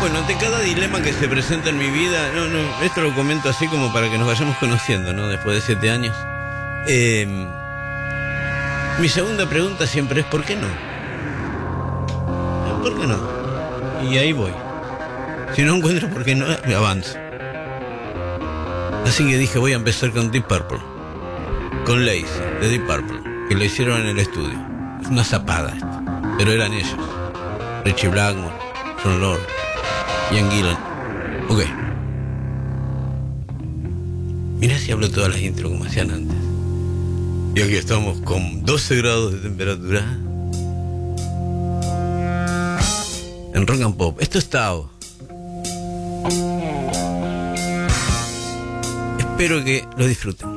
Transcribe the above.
Bueno, ante cada dilema que se presenta en mi vida, esto lo comento así como para que nos vayamos conociendo, ¿no? Después de 7 años. Mi segunda pregunta siempre es ¿por qué no? ¿Por qué no? Y ahí voy. Si no encuentro por qué no, me avanzo. Así que dije, voy a empezar con Deep Purple. Con Lazy, de Deep Purple, que lo hicieron en el estudio. Es una zapada esto, pero eran ellos. Richie Blackmore, John Lord, Ian Gillan. Ok. Mirá si hablo todas las intros como hacían antes. Y aquí estamos con 12 grados de temperatura. En Rock and Pop. Esto es Tao. Espero que lo disfruten.